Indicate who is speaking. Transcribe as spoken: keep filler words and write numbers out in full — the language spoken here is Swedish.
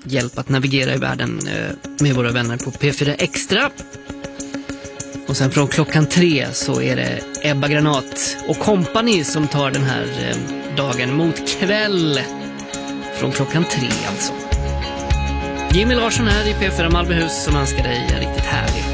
Speaker 1: hjälp att navigera i världen med våra vänner på P fyra Extra. Och sen från klockan tre så är det Ebba Granat och kompani som tar den här dagen mot kväll. Från klockan tre alltså. Jimmy Larsson här i P fyra Malmöhus som önskar dig en riktigt härlig